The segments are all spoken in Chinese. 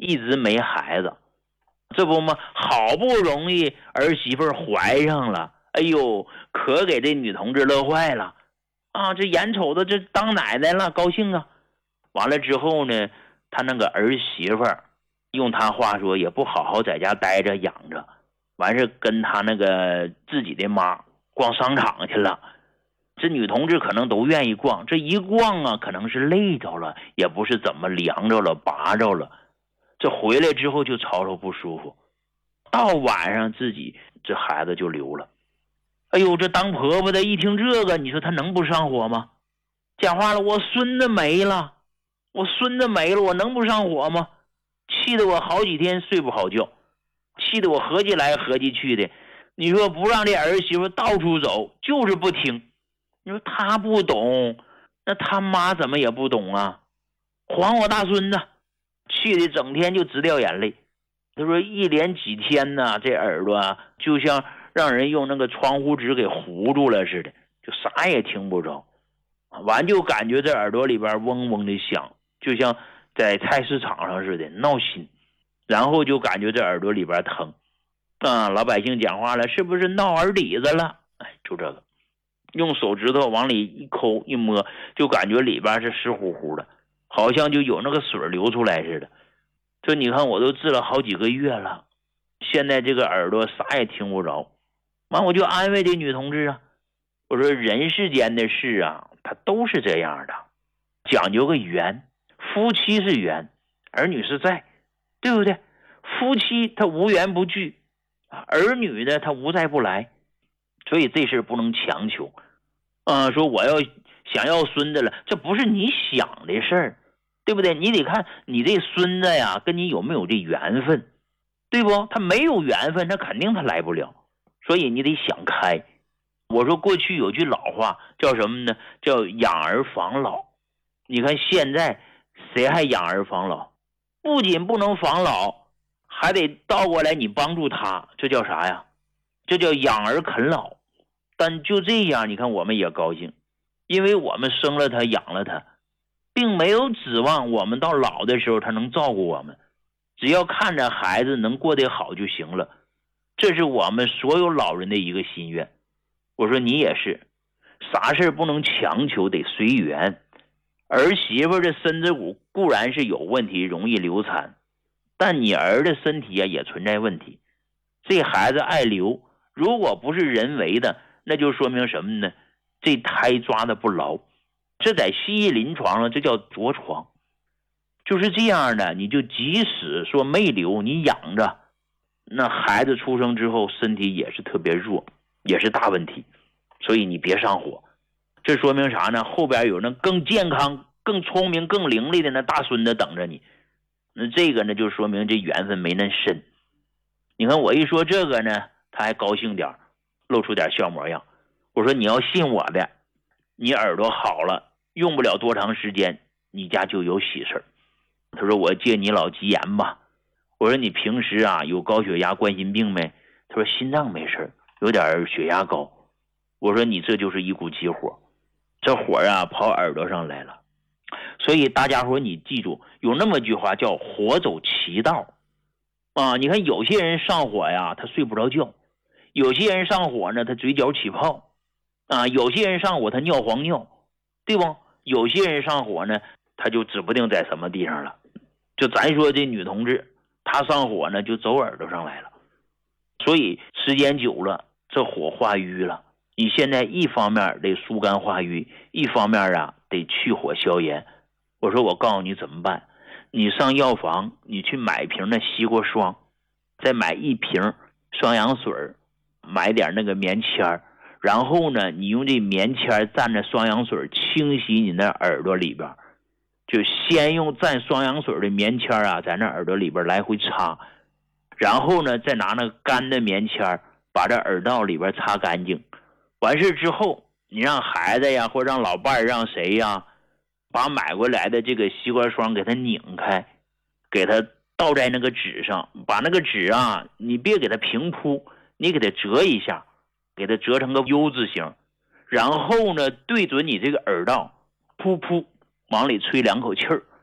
一直没孩子，这不嘛，好不容易儿媳妇怀上了，哎呦，可给这女同志乐坏了啊！这眼瞅着这当奶奶了，高兴啊！完了之后呢，他那个儿媳妇用他话说也不好好在家待着养着，完事跟他那个自己的妈逛商场去了。这女同志可能都愿意逛，这一逛啊，可能是累着了，也不是怎么凉着了拔着了，这回来之后就吵吵不舒服，到晚上自己这孩子就流了。哎呦，这当婆婆的一听这个，你说她能不上火吗？讲话了，我孙子没了，我能不上火吗？气得我好几天睡不好觉，气得我合计来合计去的。你说不让这儿媳妇到处走，就是不听。你说他不懂，那他妈怎么也不懂啊？还我大孙子，气得整天就直掉眼泪。他说一连几天呢，这耳朵啊，就像让人用那个窗户纸给糊住了似的，就啥也听不着。完就感觉这耳朵里边嗡嗡的响，就像在菜市场上似的闹心。然后就感觉这耳朵里边疼啊，老百姓讲话了，是不是闹耳底子了？哎，就这个，用手指头往里一抠一摸，就感觉里边是湿乎乎的，好像就有那个水流出来似的。说你看我都治了好几个月了，现在这个耳朵啥也听不着。完我就安慰这女同志啊，我说人世间的事啊，它都是这样的，讲究个缘，夫妻是缘，儿女是债，对不对？夫妻他无缘不聚，儿女呢他无债不来，所以这事不能强求。说我要想要孙子了，这不是你想的事儿，对不对？你得看你这孙子呀，跟你有没有这缘分，对不？他没有缘分，他肯定他来不了，所以你得想开。我说过去有句老话叫什么呢？叫养儿防老。你看现在谁还养儿防老？不仅不能防老，还得倒过来你帮助他，这叫啥呀？这叫养儿啃老。但就这样，你看我们也高兴，因为我们生了他养了他，并没有指望我们到老的时候他能照顾我们，只要看着孩子能过得好就行了。这是我们所有老人的一个心愿。我说你也是，啥事不能强求，得随缘。儿媳妇的身子骨固然是有问题，容易流产，但你儿的身体也存在问题。这孩子爱流，如果不是人为的，那就说明什么呢？这胎抓的不牢。这在西医临床上这叫着床。就是这样的，你就即使说没流，你养着，那孩子出生之后身体也是特别弱，也是大问题。所以你别上火。这说明啥呢？后边有那更健康、更聪明、更伶俐的那大孙子等着你。那这个呢，就说明这缘分没那深。你看我一说这个呢，他还高兴点，露出点笑模样。我说你要信我的，你耳朵好了，用不了多长时间，你家就有喜事。他说我借你老吉言吧。我说你平时啊有高血压、冠心病没？他说心脏没事，有点血压高。我说你这就是一股急火，这火啊跑耳朵上来了。所以大家伙你记住，有那么句话叫火走其道啊。你看有些人上火呀，他睡不着觉；有些人上火呢，他嘴角起泡啊；有些人上火他尿黄尿，对不？有些人上火呢，他就指不定在什么地方了。就咱说这女同志，她上火呢就走耳朵上来了，所以时间久了，这火化瘀了。你现在一方面得疏肝化瘀，一方面啊得去火消炎。我说我告诉你怎么办，你上药房，你去买一瓶的西瓜霜，再买一瓶双氧水，买点那个棉签，然后呢你用这棉签蘸着双氧水清洗你那耳朵里边，就先用蘸双氧水的棉签啊在那耳朵里边来回擦，然后呢再拿那个干的棉签把这耳道里边擦干净。完事之后，你让孩子呀，或让老伴让谁呀，把买过来的这个西瓜霜给它拧开，给它倒在那个纸上，把那个纸啊，你别给它平铺，你给它折一下，给它折成个 U 字形，然后呢，对准你这个耳道，噗噗往里吹2口气儿，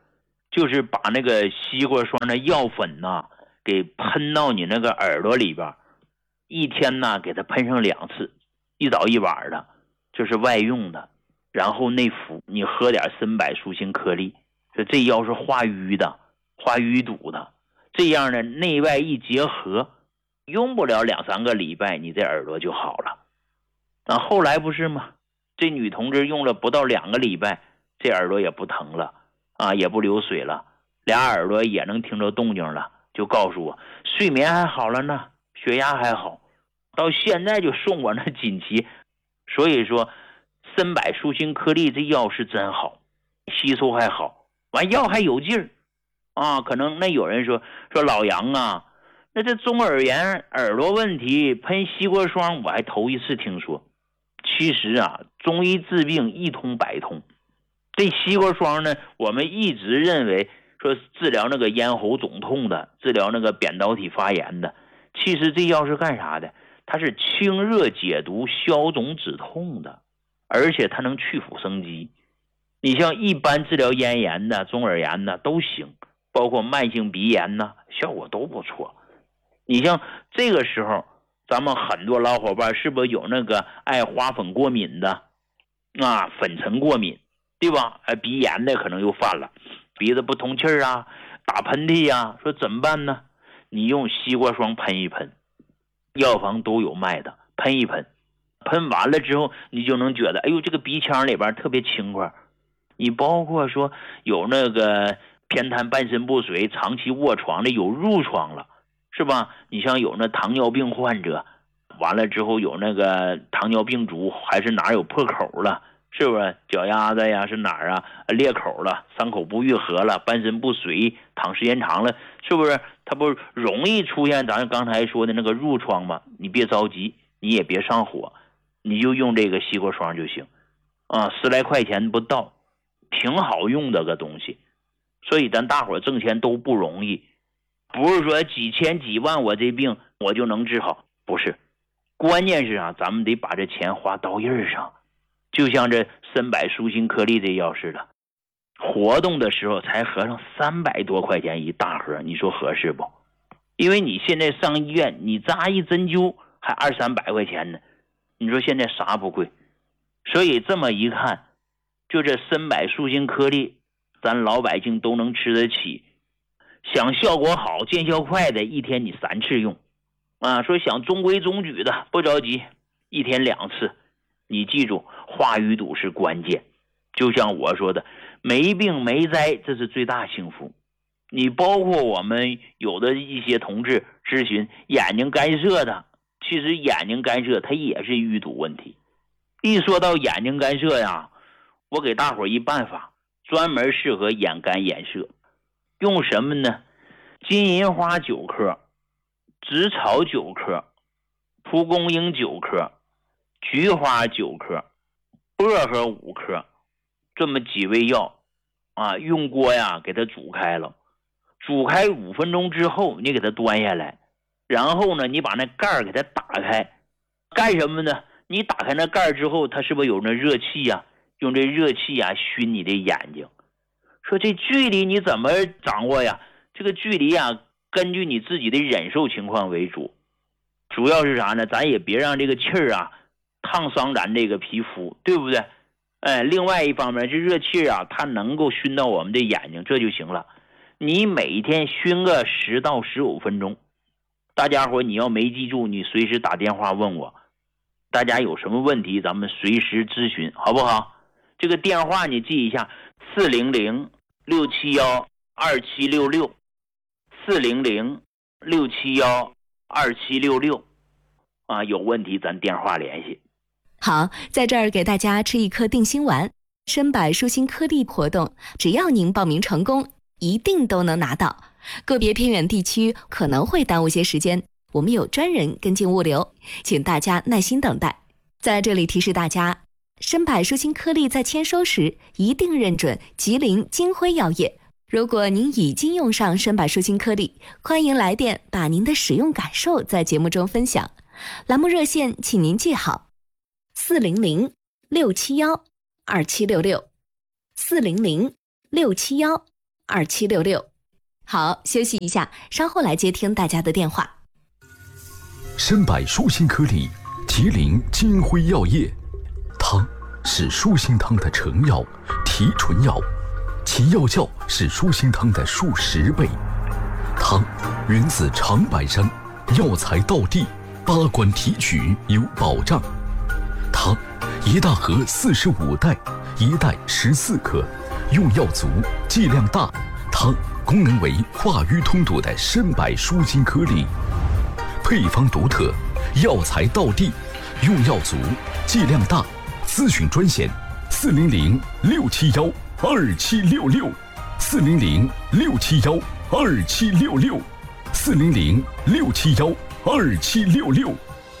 就是把那个西瓜霜的药粉呐给喷到你那个耳朵里边，一天呢给它喷上2次，一早一晚的，这是外用的。然后内服，你喝点参柏舒心颗粒，说这药是化瘀的，化淤堵的，这样呢内外一结合，用不了2-3个礼拜，你这耳朵就好了。后来不是吗？这女同志用了不到2个礼拜，这耳朵也不疼了也不流水了，俩耳朵也能听着动静了，就告诉我睡眠还好了呢，血压还好，到现在就送我那锦旗。所以说参柏舒心颗粒这药是真好，吸收还好，完药还有劲儿可能那有人说老杨啊，那这中耳炎耳朵问题喷西瓜霜我还头一次听说。其实中医治病一通百通，这西瓜霜呢，我们一直认为说治疗那个咽喉肿痛的，治疗那个扁桃体发炎的，其实这药是干啥的？它是清热解毒、消肿止痛的，而且它能去腐生肌。你像一般治疗咽炎的、中耳炎的都行，包括慢性鼻炎呢，效果都不错。你像这个时候咱们很多老伙伴是不是有那个爱花粉过敏的粉尘过敏，对吧？鼻炎的可能又犯了，鼻子不通气打喷嚏说怎么办呢？你用西瓜霜喷一喷，药房都有卖的，喷一喷，喷完了之后你就能觉得哎呦这个鼻腔里边特别轻快。你包括说有那个偏瘫半身不遂长期卧床的，有褥疮了，是吧？你像有那糖尿病患者，完了之后有那个糖尿病足，还是哪有破口了，是不是脚丫子呀是哪儿裂口了，伤口不愈合了，半身不遂躺时间长了，是不是它不容易出现咱刚才说的那个褥疮吗？你别着急，你也别上火，你就用这个西瓜霜就行10来块钱不到，挺好用的个东西。所以咱大伙挣钱都不容易，不是说几千几万我这病我就能治好，不是。关键是咱们得把这钱花刀刃上，就像这参柏舒心颗粒这药似的，活动的时候才合上300多块钱一大盒，你说合适不？因为你现在上医院你扎一针灸还200-300块钱呢，你说现在啥不贵？所以这么一看，就这参柏舒心颗粒咱老百姓都能吃得起，想效果好见效快的一天你3次用说想中规中矩的不着急，一天2次。你记住化瘀堵是关键，就像我说的没病没灾，这是最大幸福。你包括我们有的一些同志咨询眼睛干涉的，其实眼睛干涉它也是淤堵问题。一说到眼睛干涉我给大伙一办法，专门适合眼干眼涩。用什么呢？金银花9颗，紫草9颗，蒲公英9颗，菊花9颗，薄荷5颗，这么几味药用锅给它煮开了，煮开5分钟之后你给它端下来，然后呢你把那盖给它打开，干什么呢？你打开那盖之后它是不是有那热气用这热气熏你的眼睛。说这距离你怎么掌握呀？这个距离根据你自己的忍受情况为主，主要是啥呢？咱也别让这个气儿烫伤咱这个皮肤，对不对？另外一方面这热气它能够熏到我们的眼睛，这就行了。你每天熏个10到15分钟。大家伙你要没记住，你随时打电话问我，大家有什么问题咱们随时咨询，好不好？这个电话你记一下，400-671-2766 400-671-2766有问题咱电话联系。 好，在这儿给大家吃一颗定心丸，参柏舒心颗粒活动，只要您报名成功，一定都能拿到。个别偏远地区可能会耽误些时间，我们有专人跟进物流，请大家耐心等待。在这里提示大家，参柏舒心颗粒在签收时一定认准吉林金辉药业。如果您已经用上参柏舒心颗粒，欢迎来电把您的使用感受在节目中分享。栏目热线请您记好：400-671-2766 400-671-2766 2766。好，休息一下，稍后来接听大家的电话。 参百舒心颗粒，提灵金辉药业。汤是舒心汤的成药、提纯药，其药效是舒心汤的数10倍。汤源自长白山，药材到地，8关提取有保障。汤一大盒45袋，一袋14克，用药足，剂量大。汤功能为化瘀通堵的参百舒心颗粒，配方独特，药材到地，用药足，剂量大。咨询专线400-671-2766，400-671-2766，400-671-2766。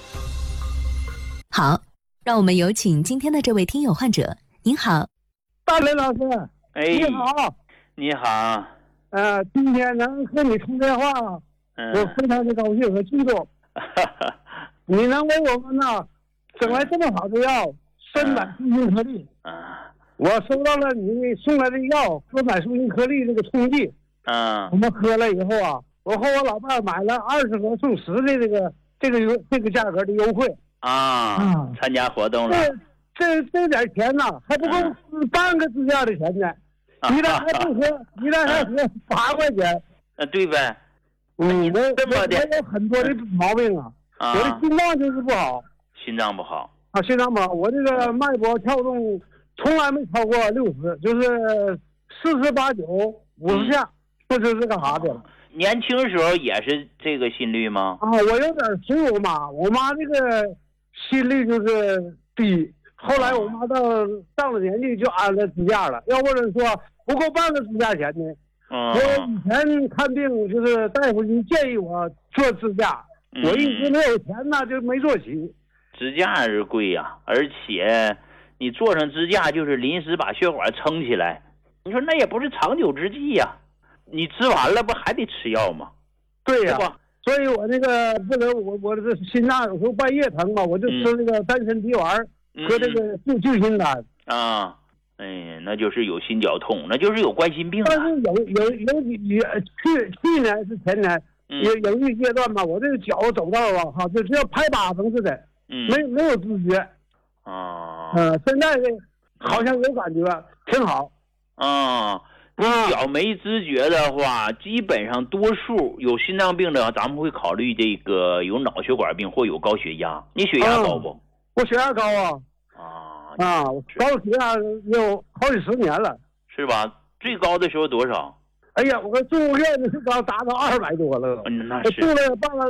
好，让我们有请今天的这位听友患者。您好， 大雷老师， 哎， 你好， 你好， 今天能和你通电话，我非常的高兴和激动。你能为我们呢整来这么好的药，参百舒心颗粒。我收到了你送来的药，参百舒心颗粒这个冲剂。我们喝了以后啊，我和我老伴儿买了20盒送10的这个价格的优惠。 参加活动了。 这点钱呢，还不够半个支架的钱呢。一旦还不喝，一旦还喝8块钱。 对呗。 我有很多的毛病啊。我的心脏就是不好。 心脏不好。 心脏不好，我这个脉搏跳动从来没超过60，就是40、89、50下，就是这个啥的。 年轻时候也是这个心率吗？ 我有点随我妈，我妈这个心率就是低。后来我妈上了年纪就安了支架了，要不然说不够半个支架钱呢。我以前看病就是大夫就建议我做支架，我一直没有钱呢，就没做起。 支架是贵呀，而且你做上支架就是临时把血管撑起来，你说那也不是长久之计呀。你吃完了不还得吃药吗？ 对呀，所以我那个不能，我这心脏有时候半夜疼嘛，我就吃那个丹参皮丸和这个救心丹。 那就是有心绞痛，那就是有冠心病。 但是有去年是前年有一个阶段吧，我这个脚走道啊就像拍巴掌似的，没有知觉。现在好像有感觉，挺好。 脚没知觉的话，基本上多数有心脏病的，咱们会考虑这个有脑血管病或有高血压。你血压高不？ 我血压高高血压有好几10年了， 是吧？最高的时候多少？ 哎呀，我住院的时候达到200多了。 那是住了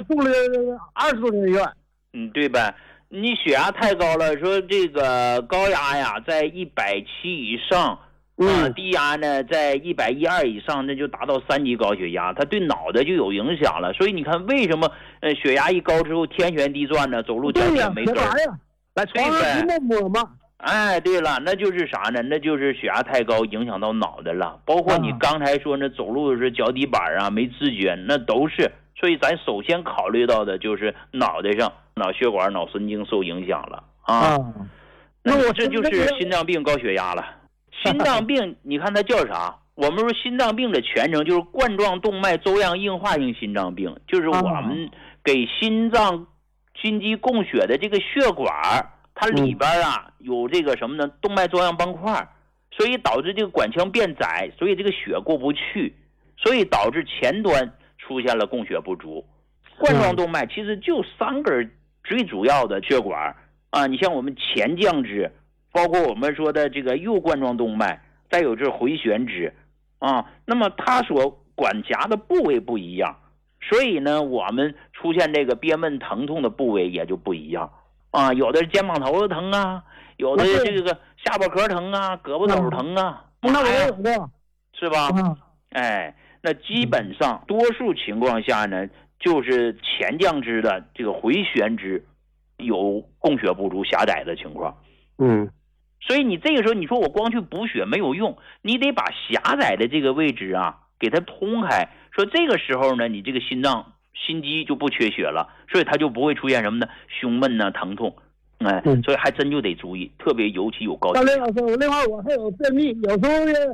20多年院。 对呗。你血压太高了，说这个高压呀在170以上。低压呢在112以上，那就达到3级高血压，它对脑袋就有影响了。所以你看为什么血压一高之后天旋地转呢，走路脚也没根儿。 来床上一摸嘛。 对了，那就是啥呢？那就是血压太高影响到脑袋了，包括你刚才说那走路的时候脚底板没知觉，那都是。所以咱首先考虑到的就是脑袋上脑血管、脑神经受影响了那我这就是心脏病、高血压了。心脏病你看它叫啥？我们说心脏病的全称就是冠状动脉粥样硬化性心脏病，就是我们给心脏心肌供血的这个血管，它里边有这个什么呢？动脉粥样斑块，所以导致这个管腔变窄，所以这个血过不去，所以导致前端出现了供血不足。冠状动脉其实就3根最主要的血管你像我们前降支，包括我们说的这个右冠状动脉，再有这回旋支那么它所管辖的部位不一样，所以呢我们出现这个憋闷疼痛的部位也就不一样有的是肩膀头子疼有的这个下巴壳疼胳膊肘疼那我有的是吧那基本上多数情况下呢，就是前降支的这个回旋支有供血不足狭窄的情况所以你这个时候你说我光去补血没有用，你得把狭窄的这个位置给它通开，说这个时候呢你这个心肌就不缺血了，所以它就不会出现什么呢胸闷疼痛所以还真就得注意，特别尤其有高血压。 老师，另外我还有便秘，有时候呢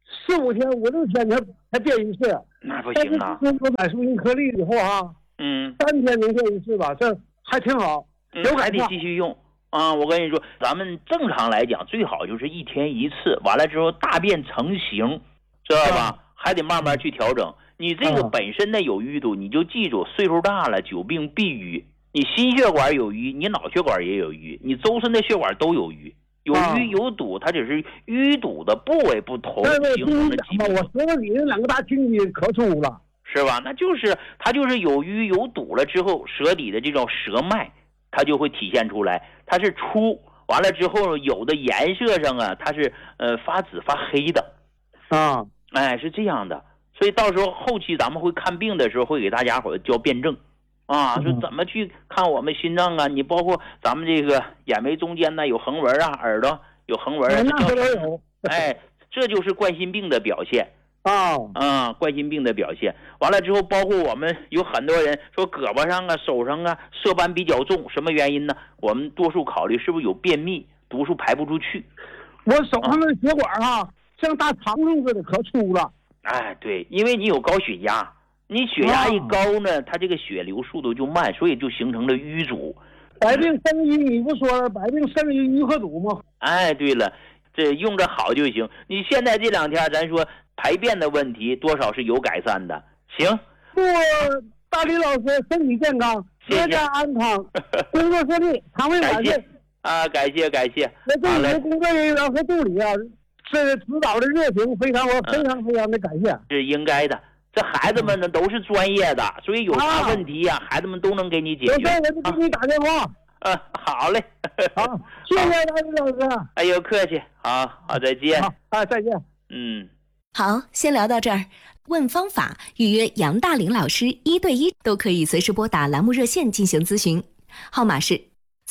4、5天、5、6天才变一次。 那不行啊！ 我买舒心颗粒以后啊，3天能变一次吧，这还挺好。 还得继续用啊！我跟你说，咱们正常来讲，最好就是1天1次，完了之后大便成型，知道吧？还得慢慢去调整。你这个本身的有淤堵，你就记住，岁数大了，久病必淤。你心血管有淤，你脑血管也有淤，你周身的血管都有淤。有淤有堵，它只是淤堵的部位不同形成的疾病。 我舌头里那2个大筋给咳出了， 是吧？那就是它就是有淤有堵了之后，舌底的这种舌脉，它就会体现出来，它是出完了之后，有的颜色上啊，它是发紫发黑的，哎，是这样的。所以到时候后期咱们会看病的时候，会给大家伙教辩证。说怎么去看我们心脏啊？你包括咱们这个眼眉中间呢有横纹啊，耳朵有横纹啊，这就是冠心病的表现冠心病的表现。完了之后，包括我们有很多人说胳膊上啊、手上啊色斑比较重，什么原因呢？我们多数考虑是不是有便秘，毒素排不出去。 我手上的血管像大肠子似的可粗了。 哎，对，因为你有高血压。你血压一高呢，它这个血流速度就慢，所以就形成了淤阻。 百病生于你不说了，百病生于淤和堵吗？ 哎，对了，这用着好就行。你现在这2天咱说排便的问题多少是有改善的。行， 祝大李老师身体健康，阖家安康，工作顺利，肠胃满顺啊！感谢。 我对你的工作人员和助理是指导的热情，我非常的感谢。 是应该的。这孩子们呢都是专业的，所以有啥问题呀，孩子们都能给你解决。 有事我就给你打电话。 好嘞。 好，谢谢大李老师。 哎呦，客气。好，再见。 再见。 好，先聊到这儿。问方法，预约杨大林老师1对1都可以随时拨打栏目热线进行咨询，号码是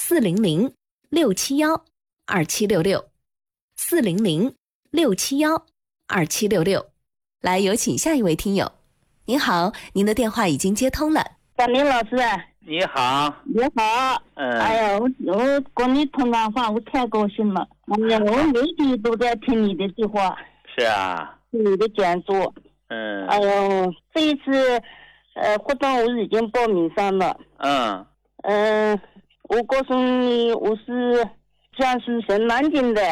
400-671-2766，400-671-2766。来，有请下一位听友。您好，您的电话已经接通了。 大林老师， 你好。 你好。哎呀，我跟你通完话，我太高兴了。哎呀，我每天都在听你的计划。 是啊。 听你的讲座。哎呦，这一次活动我已经报名上了。我告诉你，我是江苏省南京的。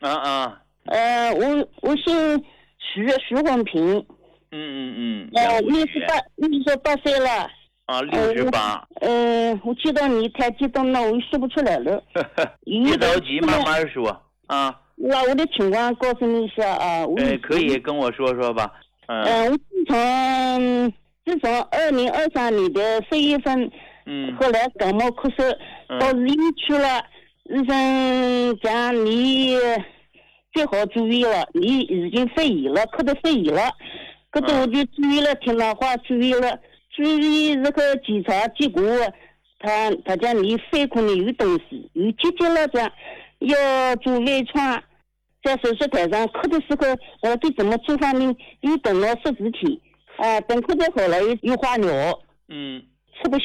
我姓徐红平。68岁了。 68。 我知道你太激动了，我说不出来了。 别着急，慢慢说啊。 那我的情况告诉你一下啊。 可以跟我说说吧。 我自从2023年的4月份，后来感冒咳嗽，到医院去了，医生讲你最好注意了，你已经肺炎了，咳得肺炎了。可是我就注意了，听了话注意了，注意这个检查结果，他讲你肺孔里有东西，有结节了，这样要做微创。在手术台上咳的时候，我对怎么做法呢？又等了10几天，等咳的好了又化疗，吃不消。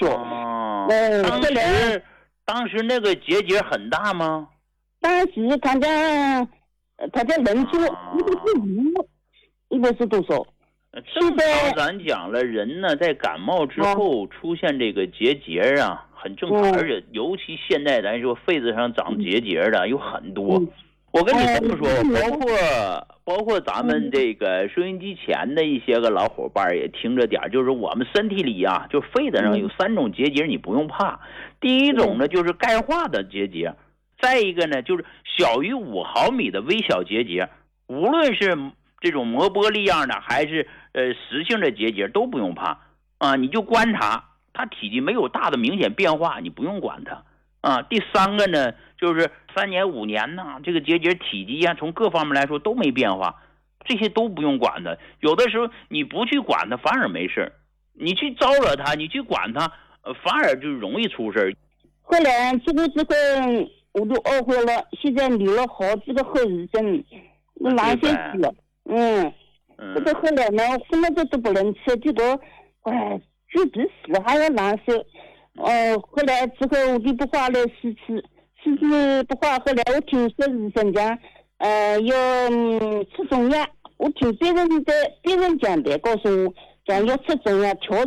当时那个结节很大吗？ 当时他讲人做145，140多少？ 正常咱讲了，人呢在感冒之后出现这个结节很正常，而且尤其现在咱说肺子上长结节的有很多。我跟你这么说，包括咱们这个收音机前的一些个老伙伴也听着点，就是我们身体里就肺子上有3种结节，你不用怕。第一种呢就是钙化的结节，再一个呢就是小于5毫米的微小结节，无论是这种磨玻璃样的还是实性的结节都不用怕你就观察它体积没有大的明显变化，你不用管它第3个呢就是3年5年呢，这个结节体积从各方面来说都没变化，这些都不用管它。有的时候你不去管它反而没事，你去招惹它，你去管它反而就容易出事。 后来这个我都懊悔了，现在留了好几个后遗症，难受死了。这个后来呢，什么都不能吃，结果就比死还要难受。后来之后我就不化了4次不化。后来我听说医生讲，要吃中药， 我听别人讲的，告诉我讲要吃中药调